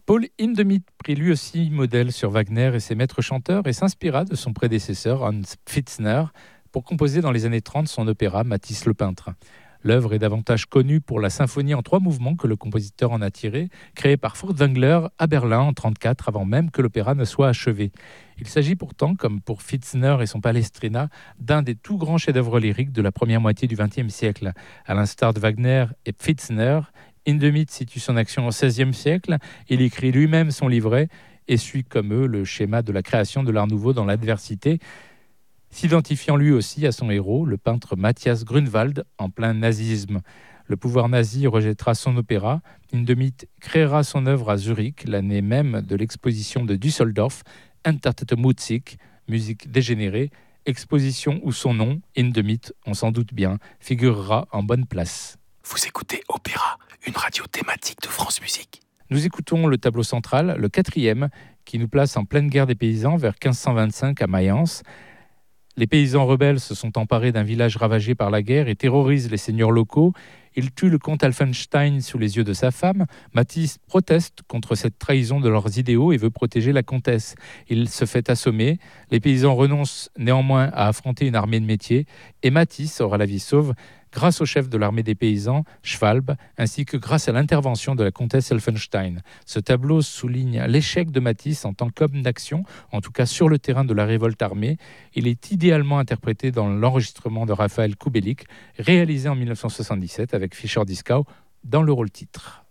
Paul Hindemith prit lui aussi modèle sur Wagner et ses maîtres chanteurs et s'inspira de son prédécesseur Hans Pfitzner pour composer dans les années 30 son opéra Matisse le peintre. L'œuvre est davantage connue pour la symphonie en 3 mouvements que le compositeur en a tirée, créée par Furtwängler à Berlin en 1934, avant même que l'opéra ne soit achevé. Il s'agit pourtant, comme pour Pfitzner et son Palestrina, d'un des tout grands chefs-d'œuvre lyriques de la première moitié du XXe siècle. À l'instar de Wagner et Pfitzner, Hindemith situe son action au XVIe siècle. Il écrit lui-même son livret et suit comme eux le schéma de la création de l'art nouveau dans l'adversité, s'identifiant lui aussi à son héros, le peintre Matthias Grünewald, en plein nazisme. Le pouvoir nazi rejettera son opéra. Hindemith créera son œuvre à Zurich, l'année même de l'exposition de Düsseldorf, Entartete Musik, musique dégénérée, exposition où son nom, Hindemith, on s'en doute bien, figurera en bonne place. Vous écoutez Opéra, une radio thématique de France Musique. Nous écoutons le tableau central, le 4e, qui nous place en pleine guerre des paysans vers 1525 à Mayence. Les paysans rebelles se sont emparés d'un village ravagé par la guerre et terrorisent les seigneurs locaux. Ils tuent le comte Alfenstein sous les yeux de sa femme. Matisse proteste contre cette trahison de leurs idéaux et veut protéger la comtesse. Il se fait assommer. Les paysans renoncent néanmoins à affronter une armée de métier et Matisse aura la vie sauve grâce au chef de l'armée des paysans, Schwalbe, ainsi que grâce à l'intervention de la comtesse Elfenstein. Ce tableau souligne l'échec de Matisse en tant qu'homme d'action, en tout cas sur le terrain de la révolte armée. Il est idéalement interprété dans l'enregistrement de Raphaël Kubelik, réalisé en 1977 avec Fischer-Dieskau dans le rôle titre.